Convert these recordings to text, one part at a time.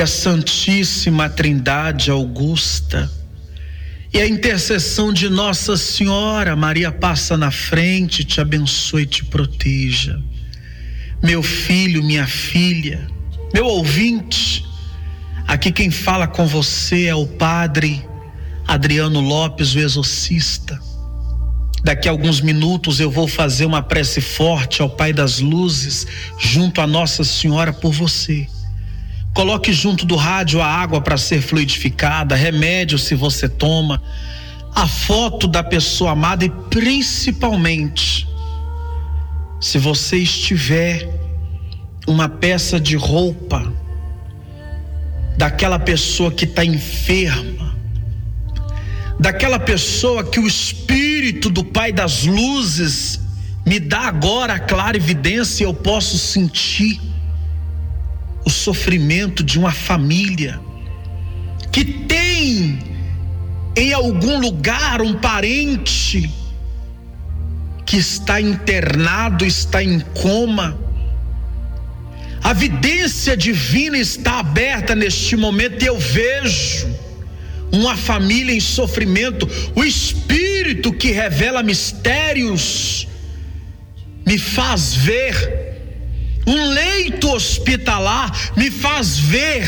a Santíssima Trindade Augusta e a intercessão de Nossa Senhora, Maria passa na frente, te abençoe e te proteja. Meu filho, minha filha, meu ouvinte, aqui quem fala com você é o Padre Adriano Lopes, o exorcista. Daqui a alguns minutos eu vou fazer uma prece forte ao Pai das Luzes, junto a Nossa Senhora por você. Coloque junto do rádio a água para ser fluidificada, remédio se você toma, a foto da pessoa amada e principalmente, se você estiver uma peça de roupa daquela pessoa que está enferma, daquela pessoa que o Espírito do Pai das Luzes me dá agora a clara evidência e eu posso sentir o sofrimento de uma família que tem em algum lugar um parente que está internado, está em coma. A evidência divina está aberta neste momento e eu vejo uma família em sofrimento. O Espírito que revela mistérios me faz ver um leito hospitalar, me faz ver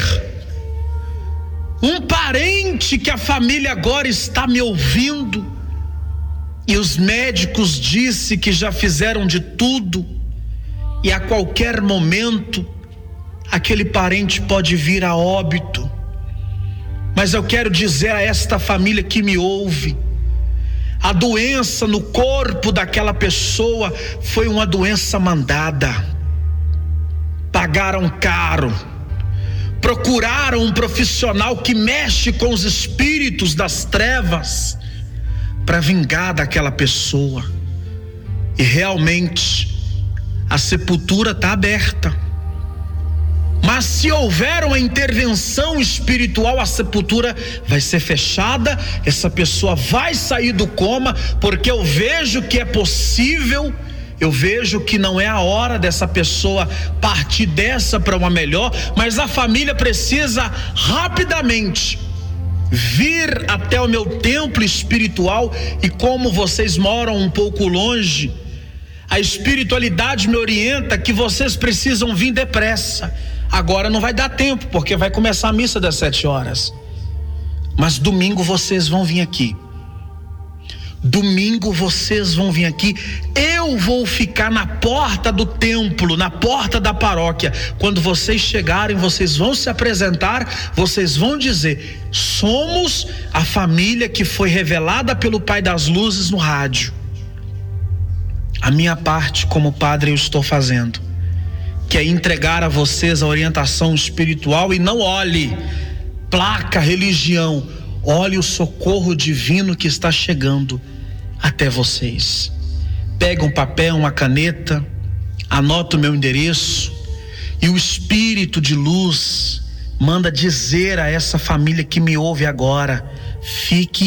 um parente que a família agora está me ouvindo e os médicos disse que já fizeram de tudo e a qualquer momento aquele parente pode vir a óbito. Mas eu quero dizer a esta família que me ouve, a doença no corpo daquela pessoa foi uma doença mandada. Pagaram caro, procuraram um profissional que mexe com os espíritos das trevas para vingar daquela pessoa. E realmente a sepultura está aberta. Mas se houver uma intervenção espiritual, a sepultura vai ser fechada, essa pessoa vai sair do coma, porque eu vejo que é possível. Eu vejo que não é a hora dessa pessoa partir dessa para uma melhor, mas a família precisa rapidamente vir até o meu templo espiritual e como vocês moram um pouco longe, a espiritualidade me orienta que vocês precisam vir depressa. Agora não vai dar tempo, porque vai começar a missa das 7 horas. Mas domingo vocês vão vir aqui. Domingo vocês vão vir aqui. Eu vou ficar na porta do templo, na porta da paróquia. Quando vocês chegarem, vocês vão se apresentar, vocês vão dizer: somos a família que foi revelada pelo Pai das Luzes no rádio. A minha parte como padre eu estou fazendo, que é entregar a vocês a orientação espiritual. E não olhe placa, religião, olhe o socorro divino que está chegando até vocês. Pega um papel, uma caneta, anota o meu endereço e o Espírito de luz manda dizer a essa família que me ouve agora: fique